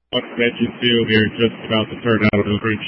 Engine 2, we are just about to turn out of the bridge.